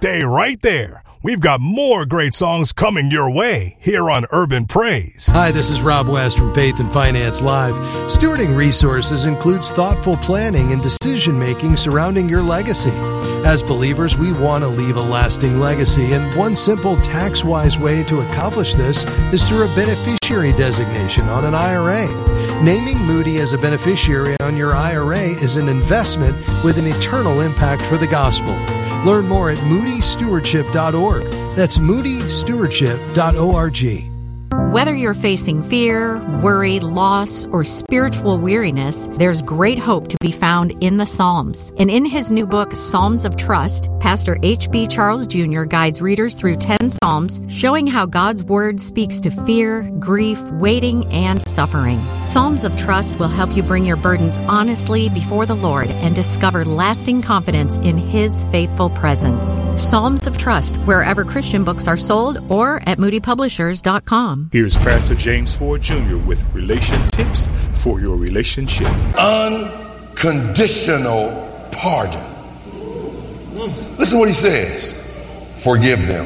Stay right there. We've got more great songs coming your way here on Urban Praise. Hi, this is Rob West from Faith and Finance Live. Stewarding resources includes thoughtful planning and decision-making surrounding your legacy. As believers, we want to leave a lasting legacy, and one simple tax-wise way to accomplish this is through a beneficiary designation on an IRA. Naming Moody as a beneficiary on your IRA is an investment with an eternal impact for the gospel. Learn more at moodystewardship.org. That's moodystewardship.org. Whether you're facing fear, worry, loss, or spiritual weariness, there's great hope to be found in the Psalms. And in his new book, Psalms of Trust, Pastor H.B. Charles Jr. guides readers through 10 Psalms, showing how God's Word speaks to fear, grief, waiting, and suffering. Psalms of Trust will help you bring your burdens honestly before the Lord and discover lasting confidence in His faithful presence. Psalms of Trust, wherever Christian books are sold, or at moodypublishers.com. Here's Pastor James Ford Jr. with relation tips for your relationship. Unconditional pardon. Listen what he says. Forgive them.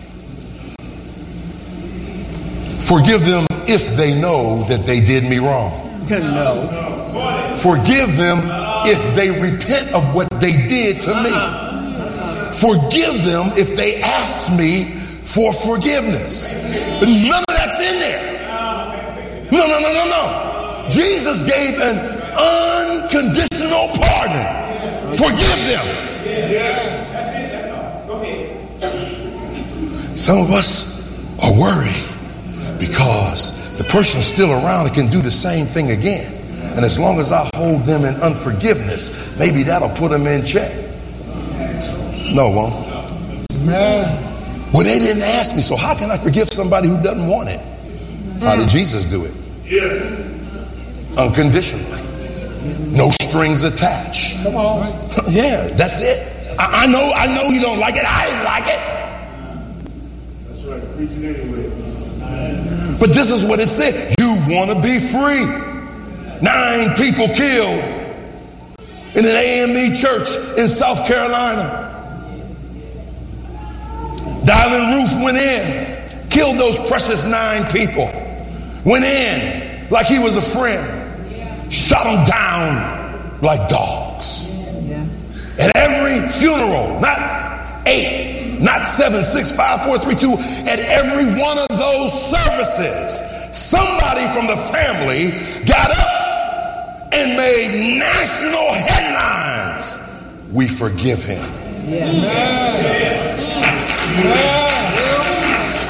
Forgive them if they know that they did me wrong. No. Forgive them if they repent of what they did to me. Forgive them if they ask me for forgiveness. None of that's in there. No. Jesus gave an unconditional pardon. Forgive them. Some of us are worried because the person's still around that can do the same thing again. And as long as I hold them in unforgiveness, maybe that'll put them in check. No, it won't. Well, they didn't ask me, so how can I forgive somebody who doesn't want it? How did Jesus do it? Yes. Unconditionally. No strings attached. Come on. Yeah, that's it. I know you don't like it. I didn't like it. That's right. Preaching anyway. But this is what it said. You want to be free. 9 people killed in an AME church in South Carolina. Dylan Roof went in, killed those precious 9 people. Went in like he was a friend. Shot them down like dogs. At every funeral, not 8, not 7, 6, 5, 4, 3, 2, at every one of those services, somebody from the family got up and made national headlines. We forgive him.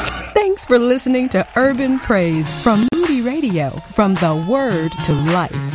Thanks for listening to Urban Praise from Moody Radio, from the Word to Life.